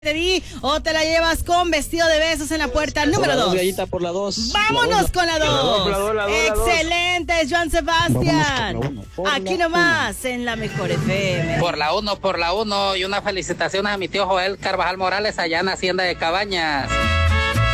te di o te la llevas con vestido de besos en la puerta número 2. Gallita, por la 2. Vámonos con la 2. La dos. Excelente, Joan Sebastián. Aquí nomás en la Mejor FM. Por la 1, y una felicitación a mi tío Joel Carvajal Morales allá en Hacienda de Cabañas.